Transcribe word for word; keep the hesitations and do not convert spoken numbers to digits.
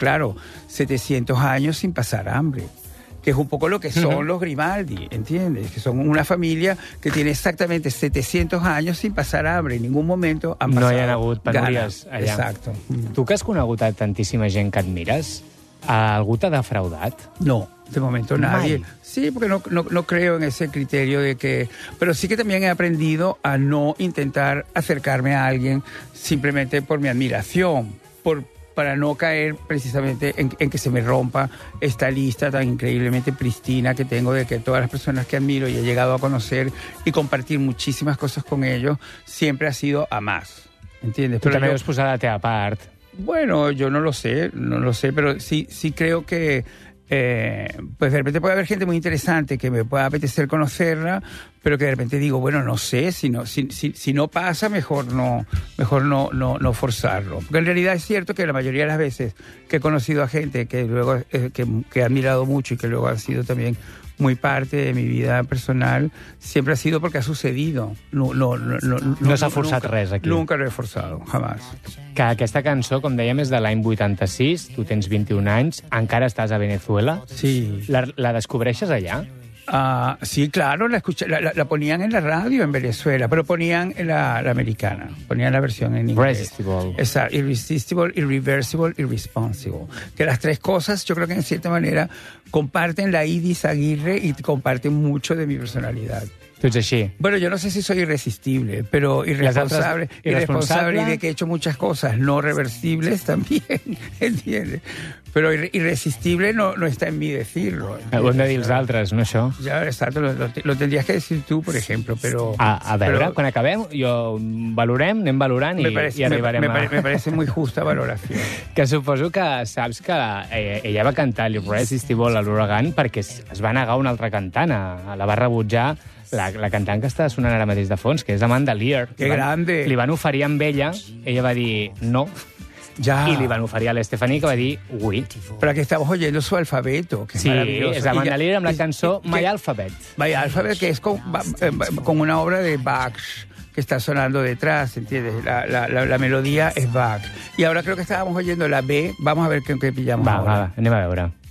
claro, setecientos años sin pasar hambre, que es un poco lo que son uh-huh. los Grimaldi, ¿entiendes? Que son una familia que tiene exactamente setecientos años sin pasar hambre. En ningún momento han pasado No hi ha hagut penúries allà. Exacto. Tu que has conegut a tantíssima gent que admires, ¿algú t'ha defraudat? No, de momento nadie. Mal. Sí, porque no, no, no creo en ese criterio de que... Pero sí que también he aprendido a no intentar acercarme a alguien simplemente por mi admiración, por... para no caer precisamente en, en que se me rompa esta lista tan increíblemente pristina que tengo de que todas las personas que admiro y he llegado a conocer y compartir muchísimas cosas con ellos, siempre ha sido a más, ¿entiendes? Tu Pero també yo, vas posar la teva part. bueno, yo no lo sé, no lo sé, pero sí, sí creo que Eh, pues de repente puede haber gente muy interesante que me pueda apetecer conocerla, pero que de repente digo, bueno, no sé, si no, si, si, si no pasa, mejor no, mejor no, no, no forzarlo. Porque en realidad es cierto que la mayoría de las veces que he conocido a gente que luego eh, que, que he admirado mucho y que luego ha sido también muy parte de mi vida personal, siempre ha sido porque ha sucedido. No, no, no, no, no s'ha forçat nunca, res aquí. Nunca lo he forzado, jamás. Que aquesta cançó, com dèiem, és de l'any vuitanta-sis, tu tens vint-i-un anys, encara estàs a Venezuela. Sí. La, la descobreixes allà? Uh, sí, claro, la, escuché, la, la, la ponían en la radio en Venezuela, pero ponían la, la americana, ponían la versión en inglés. Irresistible. Exacto, irresistible, irreversible, irresponsible. Que las tres cosas, yo creo que en cierta manera comparten la Idis Aguirre y comparten mucho de mi personalidad. Tu ets així. Bueno, yo no sé si soy irresistible, pero irresponsable, altres, irresponsable y de que he hecho muchas cosas no reversibles también, ¿entiendes? Pero ir, irresistible no, no está en mí decirlo. Ho hem de dir els altres, no això? Ya, exacto, lo, lo, lo tendrías que decir tú, por ejemplo, pero... A, a veure, pero, quan acabem, jo valorem, anem valorant i, parece, i arribarem me, me, a... pare, me parece muy justa valoración. Que suposo que saps que eh, ella va cantar l'Irresistible a l'Huracan perquè es, es va negar una altra cantant, a, la va rebutjar la, la cantant que està sonant ara mateix de fons, que és Amanda Lear. Que grande! Li van oferir amb ella, ella va dir no, ya. Y le van a oferir a l'Estephanie, que va dir oui. Pero aquí estamos oyendo su alfabeto, que es sí, maravilloso. és Amanda Lear amb la cançó y, My Alphabet. My Alphabet, que es con, con una obra de Bach que está sonando detrás, ¿entiendes? La, la, la, la melodía es Bach. Y ahora creo que estábamos oyendo la B. Vamos a ver qué, qué pillamos Va, ahora. va, anem a veure.